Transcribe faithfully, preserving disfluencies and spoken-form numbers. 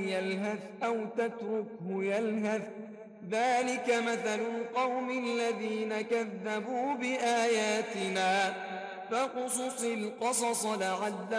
يلهث أو تتركه يلهث ذلك مثل القوم الذين كذبوا بآياتنا فاقصص القصص لعلهم